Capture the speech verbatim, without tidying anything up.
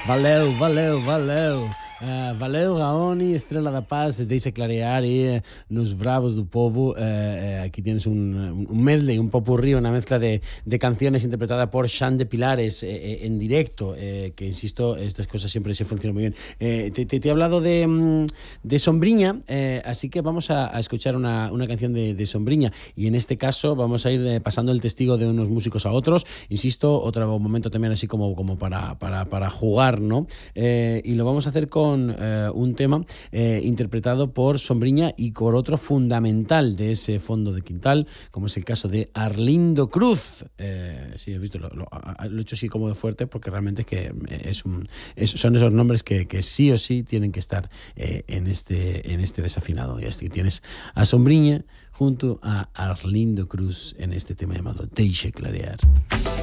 Valeu, valeu, valeu. Uh, valeu, Gaoni, Estrela da Paz, deixa clarear e uh, nos Bravos do Povo. Uh, uh, aquí tienes un, un medley, un popurrí, una mezcla de, de canciones interpretada por Xan de Pilares eh, en directo, eh, que insisto, estas cosas siempre se funcionan muy bien. Eh, te, te, te he hablado de, de Sombriña, eh, así que vamos a, a escuchar una, una canción de, de Sombriña, y en este caso vamos a ir eh, pasando el testigo de unos músicos a otros. Insisto, otro momento también así como, como para, para, para jugar, ¿no? Eh, y lo vamos a hacer con Con, eh, un tema eh, interpretado por Sombriña y por otro fundamental de ese fondo de quintal, como es el caso de Arlindo Cruz. Eh, sí, he visto, lo, lo, lo he hecho así como de fuerte, porque realmente es que es un, es, son esos nombres que, que sí o sí tienen que estar eh, en, este, en este desafinado. Y así tienes a Sombriña junto a Arlindo Cruz en este tema llamado Deixe Clarear.